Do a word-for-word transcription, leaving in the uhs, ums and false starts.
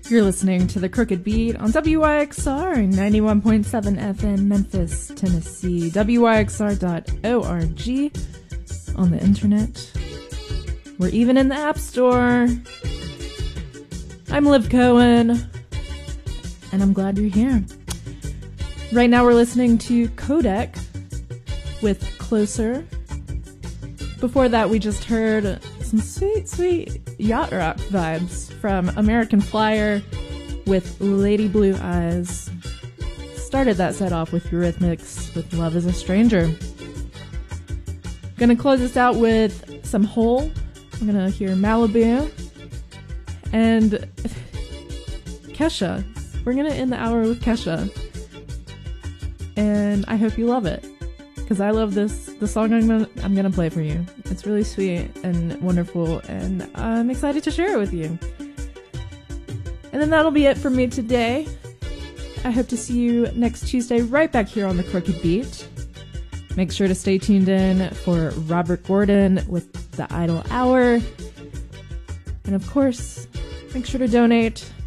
You're listening to The Crooked Beat on W Y X R ninety-one point seven F M Memphis, Tennessee, W Y X R dot org, on the internet. We're even in the App Store. I'm Liv Cohen, and I'm glad you're here. Right now we're listening to Kodak with Closer. Before that, we just heard some sweet, sweet yacht rock vibes from American Flyer with Lady Blue Eyes. Started that set off with Eurythmics with Love is a Stranger. Gonna close this out with some Hole. I'm gonna hear Malibu and Kesha. We're gonna end the hour with Kesha, and I hope you love it, because I love this the song I'm gonna, I'm gonna play for you. It's really sweet and wonderful, and I'm excited to share it with you. And then that'll be it for me today. I hope to see you next Tuesday right back here on The Crooked Beat. Make sure to stay tuned in for Robert Gordon with The Idle Hour. And of course, make sure to donate